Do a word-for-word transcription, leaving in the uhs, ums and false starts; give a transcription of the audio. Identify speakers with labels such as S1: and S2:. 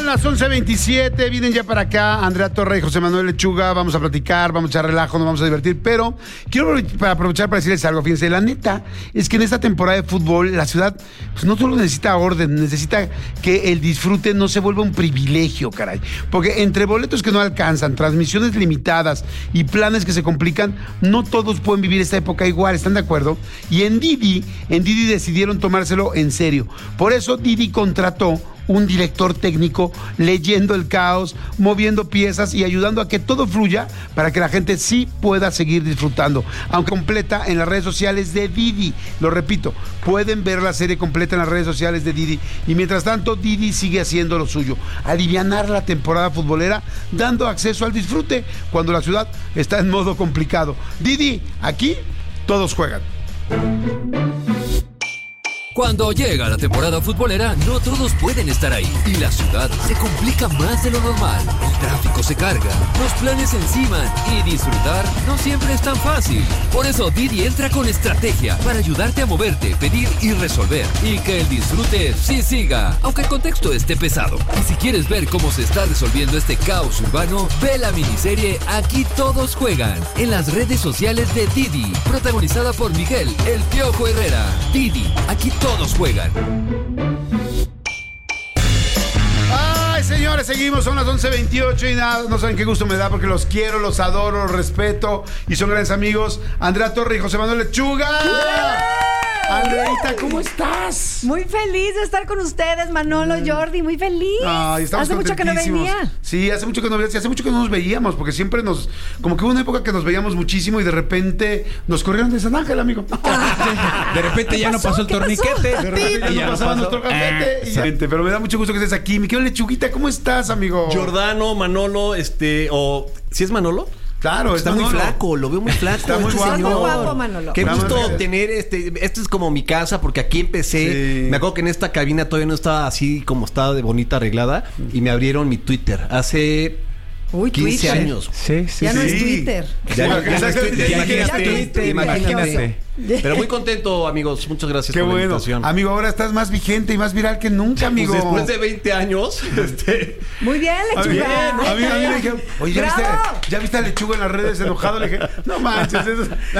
S1: las once veintisiete, vienen ya para acá Andrea Torre y José Manuel Lechuga, vamos a platicar, vamos a echar relajo, nos vamos a divertir, pero quiero aprovechar para decirles algo. Fíjense, la neta es que en esta temporada de fútbol la ciudad pues, no solo necesita orden, necesita que el disfrute no se vuelva un privilegio, caray, porque entre boletos que no alcanzan, transmisiones limitadas y planes que se complican, no todos pueden vivir esta época igual, ¿están de acuerdo? Y en Didi, en Didi decidieron tomárselo en serio, por eso Didi contrató un director técnico leyendo el caos, moviendo piezas y ayudando a que todo fluya para que la gente sí pueda seguir disfrutando. Aunque completa en las redes sociales de Didi. Lo repito, pueden ver la serie completa en las redes sociales de Didi. Y mientras tanto, Didi sigue haciendo lo suyo. Alivianar la temporada futbolera, dando acceso al disfrute cuando la ciudad está en modo complicado. Didi, aquí todos juegan.
S2: Cuando llega la temporada futbolera, no todos pueden estar ahí y la ciudad se complica más de lo normal. El tráfico se carga, los planes se enciman y disfrutar no siempre es tan fácil. Por eso Didi entra con estrategia para ayudarte a moverte, pedir y resolver y que el disfrute sí siga, aunque el contexto esté pesado. Y si quieres ver cómo se está resolviendo este caos urbano, ve la miniserie Aquí Todos Juegan en las redes sociales de Didi, protagonizada por Miguel El Piojo Herrera. Didi, aquí todos Todos juegan.
S1: Ay, señores, seguimos, son las once veintiocho y nada, no saben qué gusto me da porque los quiero, los adoro, los respeto y son grandes amigos. Andrea Torre y José Manuel Lechuga. Andreita, ¿cómo estás?
S3: Muy feliz de estar con ustedes, Manolo, Jordi, muy feliz.
S1: Ay, estamos
S3: hace mucho que no venía.
S1: Sí, hace mucho que no venías, hace mucho que no nos veíamos, porque siempre nos, como que hubo una época que nos veíamos muchísimo y de repente nos corrieron de San Ángel, amigo.
S4: De repente ya no pasó el torniquete.
S1: De repente ya no pasaba nuestro cafete. Y, pero me da mucho gusto que estés aquí. Mi querido Lechuguita, ¿cómo estás, amigo?
S5: Jordano, Manolo, este, o ¿sí es Manolo?
S1: Claro,
S5: está muy flaco, lo veo muy flaco.
S1: Está muy guapo.
S3: Muy guapo, Manolo.
S5: Qué
S1: Vamos
S5: gusto tener este, este es como mi casa porque aquí empecé.
S1: Sí.
S5: Me acuerdo que en esta cabina todavía no estaba así como estaba de bonita arreglada y me abrieron mi Twitter hace
S3: Uy,
S5: quince
S3: Twitter.
S5: años.
S4: Sí, sí,
S3: Ya
S4: sí.
S3: no es Twitter.
S5: Ya, no- ya no es Twitter,
S3: Ya no es
S5: imagínate,
S3: Twitter.
S5: imagínate. Pero muy contento, amigos. Muchas gracias
S1: Qué
S5: por la
S1: bueno.
S5: invitación.
S1: Amigo, ahora estás más vigente y más viral que nunca, amigo.
S5: Pues después de veinte años, este,
S3: Muy bien,
S1: A mí,
S3: Lechuga.
S1: a mí, a mí me dijeron, oye, ¿ya viste,
S3: ¡Bravo!
S1: ¿ya viste a Lechuga en las redes enojado? Le dije, no manches, eso,